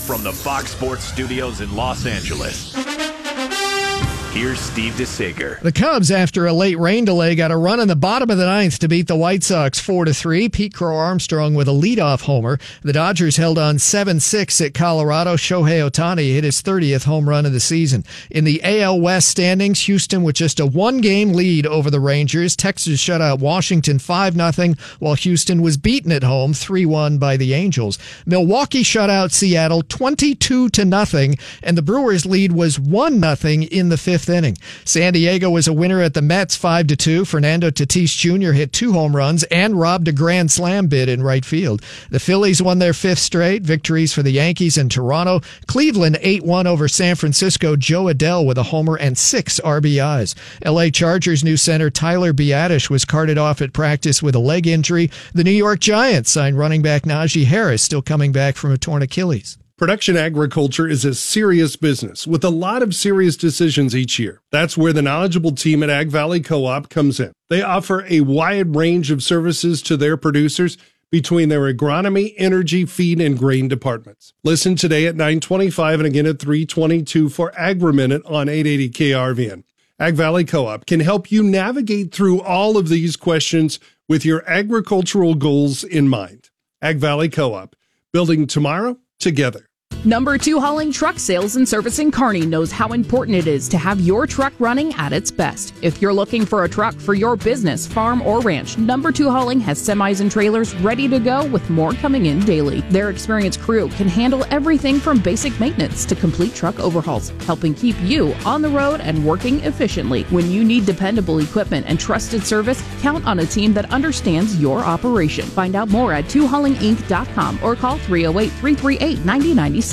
From the Fox Sports Studios in Los Angeles, here's Steve DeSager. The Cubs, after a late rain delay, got a run in the bottom of the ninth to beat the White Sox 4-3. Pete Crow Armstrong with a leadoff homer. The Dodgers held on 7-6 at Colorado. Shohei Ohtani hit his 30th home run of the season. In the AL West standings, Houston with just a one-game lead over the Rangers. Texas shut out Washington 5-0, while Houston was beaten at home 3-1 by the Angels. Milwaukee shut out Seattle 22-0, and the Brewers' lead was 1-0 in the fifth inning. San Diego was a winner at the Mets 5-2. Fernando Tatis Jr. hit 2 home runs and robbed a grand slam bid in right field. The Phillies won their 5th straight. Victories for the Yankees and Toronto. Cleveland 8-1 over San Francisco. Joe Adell with a homer and 6 RBIs. LA Chargers new center Tyler Biadasz was carted off at practice with a leg injury. The New York Giants signed running back Najee Harris, still coming back from a torn Achilles. Production agriculture is a serious business with a lot of serious decisions each year. That's where the knowledgeable team at Ag Valley Co-op comes in. They offer a wide range of services to their producers between their agronomy, energy, feed, and grain departments. Listen today at 9:25 and again at 3:22 for Agri-Minute on 880 KRVN. Ag Valley Co-op can help you navigate through all of these questions with your agricultural goals in mind. Ag Valley Co-op, building tomorrow together. Number 2 Hauling Truck Sales and Service in Kearney knows how important it is to have your truck running at its best. If you're looking for a truck for your business, farm, or ranch, Number 2 Hauling has semis and trailers ready to go with more coming in daily. Their experienced crew can handle everything from basic maintenance to complete truck overhauls, helping keep you on the road and working efficiently. When you need dependable equipment and trusted service, count on a team that understands your operation. Find out more at 2haulinginc.com or call 308-338-9097.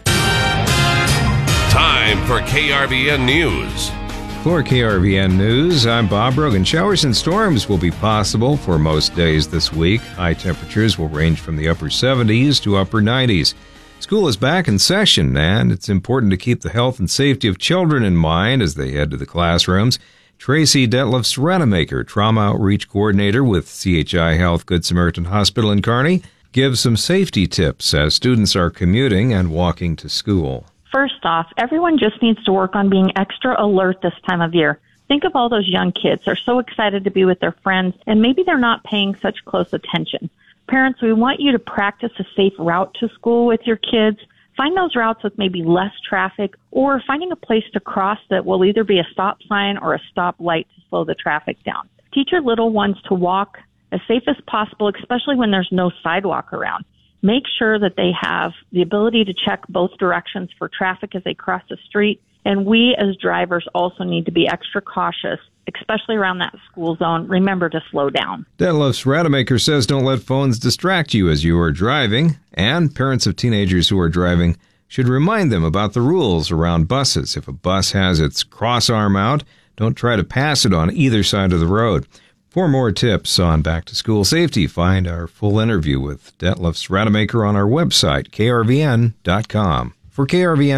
Time for KRVN News. For KRVN News, I'm Bob Brogan. Showers and storms will be possible for most days this week. High temperatures will range from the upper 70s to upper 90s. School is back in session, and it's important to keep the health and safety of children in mind as they head to the classrooms. Tracy Detlefs-Rademacher, Trauma Outreach Coordinator with CHI Health Good Samaritan Hospital in Kearney, gives some safety tips as students are commuting and walking to school. First off, everyone just needs to work on being extra alert this time of year. Think of all those young kids. They're so excited to be with their friends, and maybe they're not paying such close attention. Parents, we want you to practice a safe route to school with your kids. Find those routes with maybe less traffic, or finding a place to cross that will either be a stop sign or a stop light to slow the traffic down. Teach your little ones to walk as safe as possible, especially when there's no sidewalk around. Make sure that they have the ability to check both directions for traffic as they cross the street. And we as drivers also need to be extra cautious, especially around that school zone. Remember to slow down. Detlefs-Rademacher says don't let phones distract you as you are driving. And parents of teenagers who are driving should remind them about the rules around buses. If a bus has its crossarm out, don't try to pass it on either side of the road. For more tips on back-to-school safety, find our full interview with Detlefs-Rademacher on our website, krvn.com. For KRVN